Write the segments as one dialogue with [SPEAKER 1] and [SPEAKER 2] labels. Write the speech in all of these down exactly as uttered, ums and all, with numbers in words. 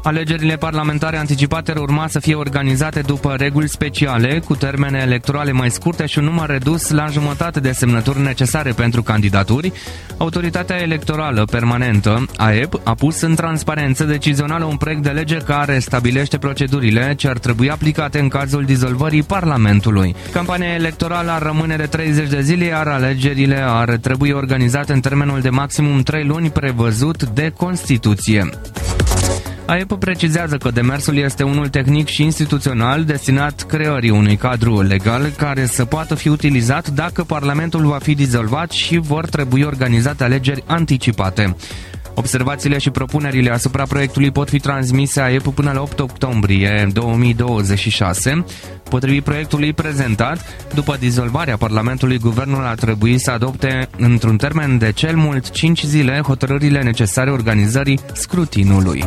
[SPEAKER 1] Alegerile parlamentare anticipate ar urma să fie organizate după reguli speciale, cu termene electorale mai scurte și un număr redus la jumătate de semnături necesare pentru candidaturi. Autoritatea Electorală Permanentă, A E P, a pus în transparență decizională un proiect de lege care stabilește procedurile ce ar trebui aplicate în cazul dizolvării Parlamentului. Campania electorală ar rămâne de treizeci de zile, iar alegerile ar trebui organizate în termenul de maximum trei luni prevăzut de Constituție. A E P precizează că demersul este unul tehnic și instituțional destinat creării unui cadru legal care să poată fi utilizat dacă Parlamentul va fi dizolvat și vor trebui organizate alegeri anticipate. Observațiile și propunerile asupra proiectului pot fi transmise A E P până la opt octombrie două mii douăzeci și șase. Potrivit proiectului prezentat, după dizolvarea Parlamentului, guvernul ar trebui să adopte într-un termen de cel mult cinci zile hotărârile necesare organizării scrutinului.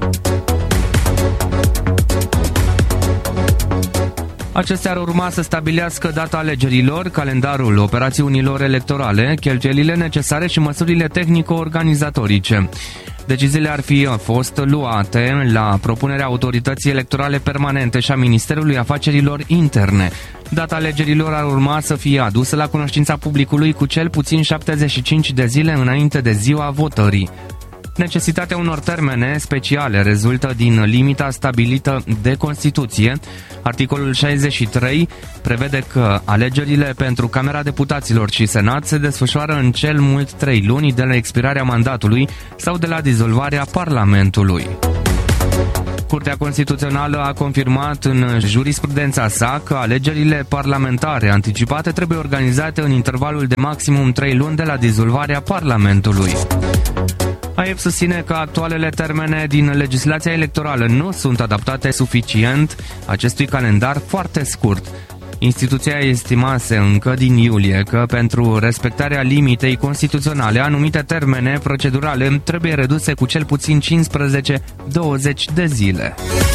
[SPEAKER 1] Acestea ar urma să stabilească data alegerilor, calendarul operațiunilor electorale, cheltuielile necesare și măsurile tehnico-organizatorice. Deciziile ar fi fost luate la propunerea Autorității Electorale Permanente și a Ministerului Afacerilor Interne. Data alegerilor ar urma să fie adusă la cunoștința publicului cu cel puțin șaptezeci și cinci de zile înainte de ziua votării. Necesitatea unor termene speciale rezultă din limita stabilită de Constituție. Articolul șaizeci și trei prevede că alegerile pentru Camera Deputaților și Senat se desfășoară în cel mult trei luni de la expirarea mandatului sau de la dizolvarea Parlamentului. Curtea Constituțională a confirmat în jurisprudența sa că alegerile parlamentare anticipate trebuie organizate în intervalul de maximum trei luni de la dizolvarea Parlamentului. A E P susține că actualele termene din legislația electorală nu sunt adaptate suficient acestui calendar foarte scurt. Instituția estimase încă din iulie că pentru respectarea limitei constituționale anumite termene procedurale trebuie reduse cu cel puțin cincisprezece douăzeci de zile.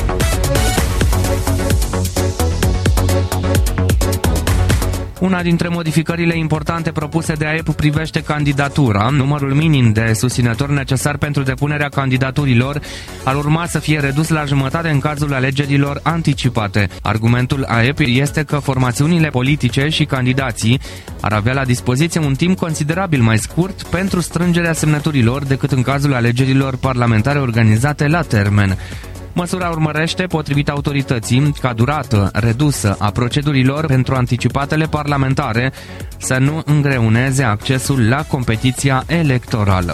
[SPEAKER 1] Una dintre modificările importante propuse de A E P privește candidatura. Numărul minim de susținători necesar pentru depunerea candidaturilor ar urma să fie redus la jumătate în cazul alegerilor anticipate. Argumentul A E P este că formațiunile politice și candidații ar avea la dispoziție un timp considerabil mai scurt pentru strângerea semnăturilor decât în cazul alegerilor parlamentare organizate la termen. Măsura urmărește, potrivit autorității, ca durată redusă a procedurilor pentru anticipatele parlamentare să nu îngreuneze accesul la competiția electorală.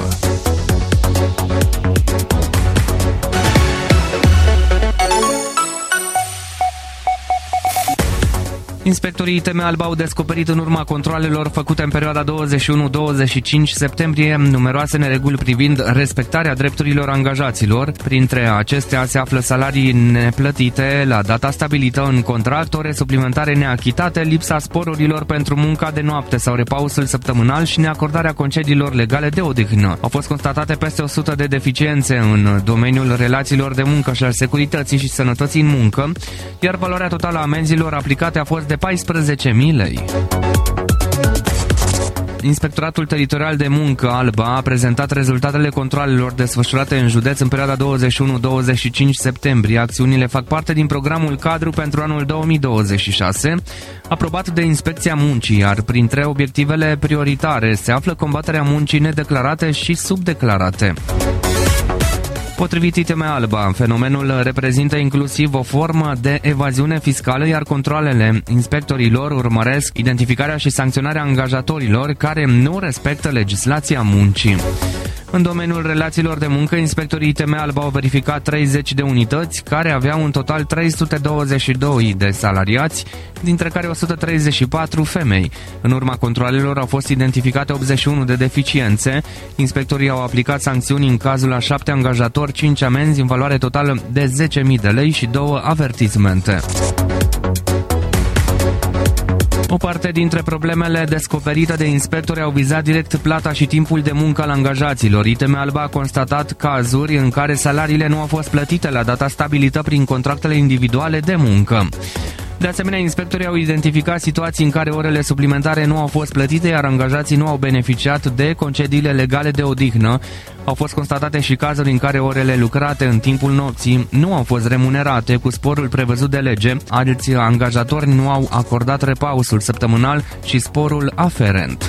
[SPEAKER 1] Inspectorii I T M Alba au descoperit în urma controalelor făcute în perioada douăzeci și unu douăzeci și cinci septembrie numeroase nereguli privind respectarea drepturilor angajaților. Printre acestea se află salarii neplătite la data stabilită în contract, ore suplimentare neachitate, lipsa sporurilor pentru munca de noapte sau repausul săptămânal și neacordarea concediilor legale de odihnă. Au fost constatate peste o sută de deficiențe în domeniul relațiilor de muncă și al securității și sănătății în muncă, iar valoarea totală a amenzilor aplicate a fost de paisprezece mii lei. Inspectoratul Teritorial de Muncă Alba a prezentat rezultatele controalelor desfășurate în județ în perioada douăzeci și unu douăzeci și cinci septembrie. Acțiunile fac parte din programul cadru pentru anul două mii douăzeci și șase, aprobat de Inspecția Muncii, iar printre obiectivele prioritare se află combaterea muncii nedeclarate și subdeclarate. Potrivit I T M Alba, fenomenul reprezintă inclusiv o formă de evaziune fiscală, iar controalele inspectorilor urmăresc identificarea și sancționarea angajatorilor care nu respectă legislația muncii. În domeniul relațiilor de muncă, inspectorii I T M Alba au verificat treizeci de unități care aveau în total trei sute douăzeci și doi de salariați, dintre care o sută treizeci și patru femei. În urma controalelor au fost identificate optzeci și unu de deficiențe. Inspectorii au aplicat sancțiuni în cazul a șapte angajatori, cinci amenzi în valoare totală de zece mii de lei și două avertismente. O parte dintre problemele descoperite de inspectori au vizat direct plata și timpul de muncă al angajaților. I T M Alba a constatat cazuri în care salariile nu au fost plătite la data stabilită prin contractele individuale de muncă. De asemenea, inspectorii au identificat situații în care orele suplimentare nu au fost plătite, iar angajații nu au beneficiat de concediile legale de odihnă. Au fost constatate și cazuri în care orele lucrate în timpul nopții nu au fost remunerate cu sporul prevăzut de lege. Alți angajatori nu au acordat repausul săptămânal și sporul aferent.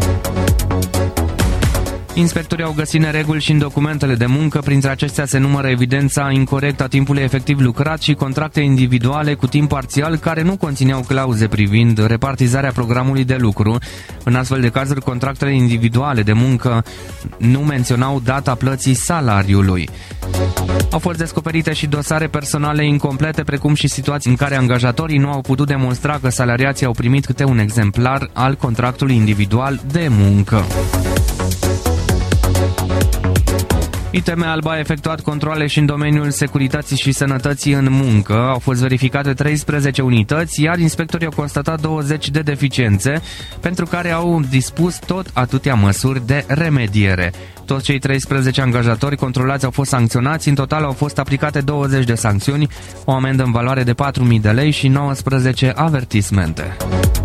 [SPEAKER 1] Inspectorii au găsit nereguli și în documentele de muncă, printre acestea se numără evidența incorectă a timpului efectiv lucrat și contracte individuale cu timp parțial care nu conțineau clauze privind repartizarea programului de lucru. În astfel de cazuri, contractele individuale de muncă nu menționau data plății salariului. Au fost descoperite și dosare personale incomplete, precum și situații în care angajatorii nu au putut demonstra că salariații au primit câte un exemplar al contractului individual de muncă. I T M Alba a efectuat controale și în domeniul securității și sănătății în muncă. Au fost verificate treisprezece unități, iar inspectorii au constatat douăzeci de deficiențe, pentru care au dispus tot atâtea măsuri de remediere. Toți cei treisprezece angajatori controlați au fost sancționați, în total au fost aplicate douăzeci de sancțiuni, o amendă în valoare de patru mii de lei și nouăsprezece avertismente.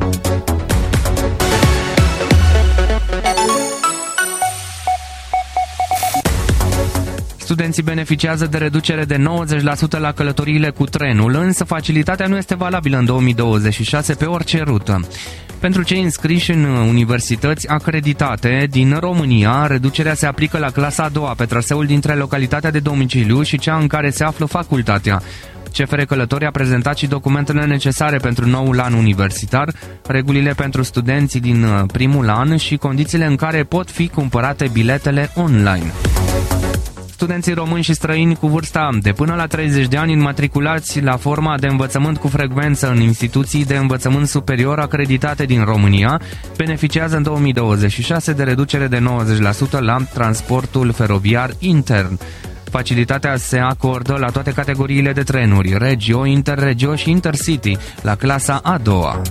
[SPEAKER 1] Studenții beneficiază de reducere de nouăzeci la sută la călătoriile cu trenul, însă facilitatea nu este valabilă în două mii douăzeci și șase pe orice rută. Pentru cei înscriși în universități acreditate din România, reducerea se aplică la clasa a doua pe traseul dintre localitatea de domiciliu și cea în care se află facultatea. C F R Călători a prezentat și documentele necesare pentru noul an universitar, regulile pentru studenții din primul an și condițiile în care pot fi cumpărate biletele online. Studenții români și străini cu vârsta de până la treizeci de ani înmatriculați la forma de învățământ cu frecvență în instituții de învățământ superior acreditate din România beneficiază în două mii douăzeci și șase de reducere de nouăzeci la sută la transportul feroviar intern. Facilitatea se acordă la toate categoriile de trenuri, Regio, Interregio și Intercity, la clasa a doua.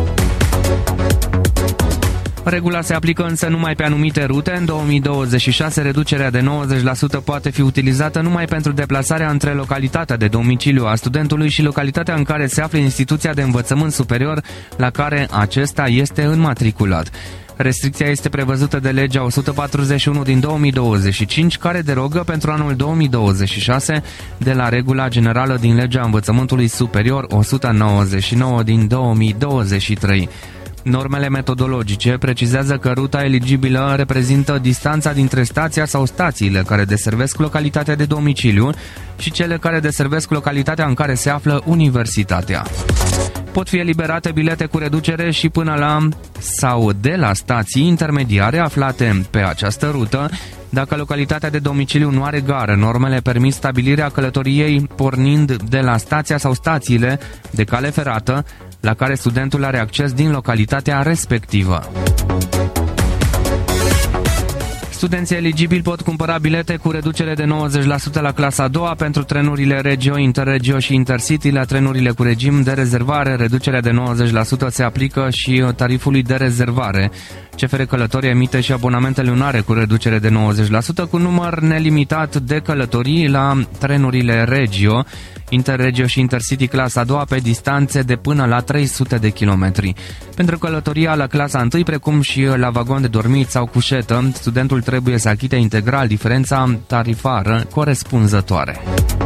[SPEAKER 1] Regula se aplică însă numai pe anumite rute. În două mii douăzeci și șase, reducerea de nouăzeci la sută poate fi utilizată numai pentru deplasarea între localitatea de domiciliu a studentului și localitatea în care se află instituția de învățământ superior la care acesta este înmatriculat. Restricția este prevăzută de legea o sută patruzeci și unu din două mii douăzeci și cinci, care derogă pentru anul două mii douăzeci și șase de la regula generală din legea învățământului superior o sută nouăzeci și nouă din două mii douăzeci și trei. Normele metodologice precizează că ruta eligibilă reprezintă distanța dintre stația sau stațiile care deservesc localitatea de domiciliu și cele care deservesc localitatea în care se află universitatea. Pot fi eliberate bilete cu reducere și până la sau de la stații intermediare aflate pe această rută. Dacă localitatea de domiciliu nu are gară, normele permit stabilirea călătoriei pornind de la stația sau stațiile de cale ferată la care studentul are acces din localitatea respectivă. Studenții eligibili pot cumpăra bilete cu reducere de nouăzeci la sută la clasa a doua pentru trenurile Regio, Interregio și Intercity. La trenurile cu regim de rezervare, reducerea de nouăzeci la sută se aplică și tarifului de rezervare. C F R Călători emite și abonamente lunare cu reducere de nouăzeci la sută cu număr nelimitat de călătorii la trenurile Regio, Interregio și Intercity clasa a doua pe distanțe de până la trei sute de kilometri. Pentru călătoria la clasa întâi, precum și la vagon de dormit sau cușetă, studentul trebuie să achite integral diferența tarifară corespunzătoare.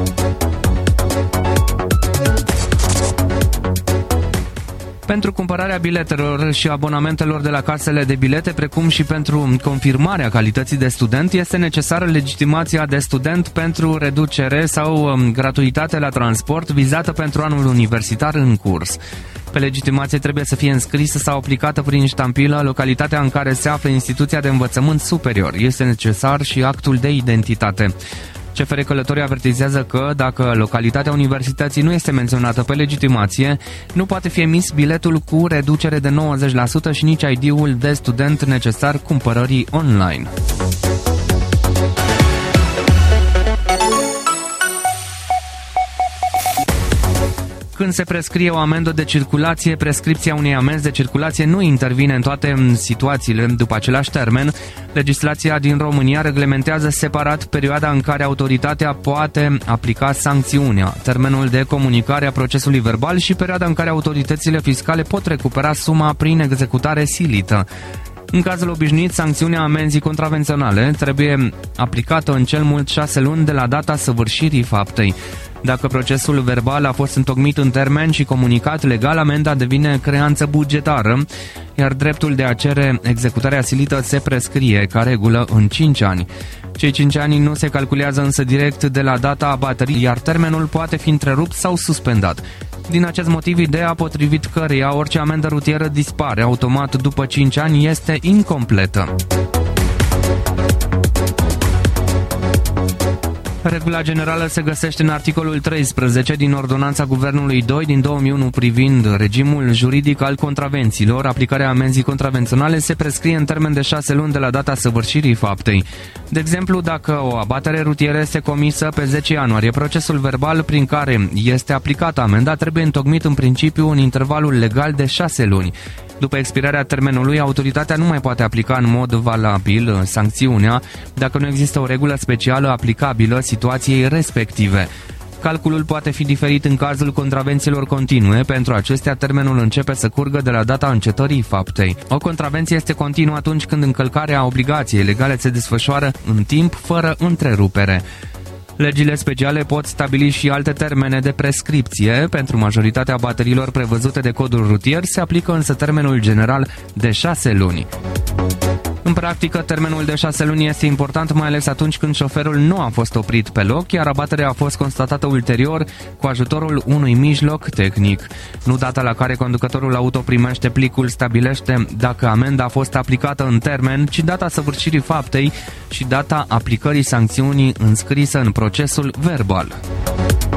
[SPEAKER 1] Pentru cumpărarea biletelor și abonamentelor de la casele de bilete, precum și pentru confirmarea calității de student, este necesară legitimația de student pentru reducere sau gratuitate la transport vizată pentru anul universitar în curs. Pe legitimație trebuie să fie înscrisă sau aplicată prin ștampilă localitatea în care se află instituția de învățământ superior. Este necesar și actul de identitate. C F R Călători avertizează că, dacă localitatea universității nu este menționată pe legitimație, nu poate fi emis biletul cu reducere de nouăzeci la sută și nici I D-ul de student necesar cumpărării online. Când se prescrie o amendă de circulație, prescripția unei amenzi de circulație nu intervine în toate situațiile după același termen. Legislația din România reglementează separat perioada în care autoritatea poate aplica sancțiunea, termenul de comunicare a procesului verbal și perioada în care autoritățile fiscale pot recupera suma prin executare silită. În cazul obișnuit, sancțiunea amenzii contravenționale trebuie aplicată în cel mult șase luni de la data săvârșirii faptei. Dacă procesul verbal a fost întocmit în termen și comunicat legal, amenda devine creanță bugetară, iar dreptul de a cere executarea silită se prescrie, ca regulă, în cinci ani. Cei cinci ani nu se calculează însă direct de la data abaterii, iar termenul poate fi întrerupt sau suspendat. Din acest motiv, ideea potrivit căreia orice amendă rutieră dispare automat după cinci ani este incompletă. Regula generală se găsește în articolul treisprezece din Ordonanța Guvernului doi din două mii unu privind regimul juridic al contravențiilor. Aplicarea amenzii contravenționale se prescrie în termen de șase luni de la data săvârșirii faptei. De exemplu, dacă o abatere rutieră este comisă pe zece ianuarie, procesul verbal prin care este aplicată amenda trebuie întocmit în principiu în intervalul legal de șase luni. După expirarea termenului, autoritatea nu mai poate aplica în mod valabil sancțiunea dacă nu există o regulă specială aplicabilă situației respective. Calculul poate fi diferit în cazul contravențiilor continue. Pentru acestea, termenul începe să curgă de la data încetării faptei. O contravenție este continuă atunci când încălcarea obligației legale se desfășoară în timp, fără întrerupere. Legile speciale pot stabili și alte termene de prescripție. Pentru majoritatea bateriilor prevăzute de codul rutier se aplică însă termenul general de șase luni. În practică, termenul de șase luni este important, mai ales atunci când șoferul nu a fost oprit pe loc, iar abaterea a fost constatată ulterior cu ajutorul unui mijloc tehnic. Nu data la care conducătorul auto primește plicul stabilește dacă amenda a fost aplicată în termen, ci data săvârșirii faptei și data aplicării sancțiunii înscrisă în procesul verbal.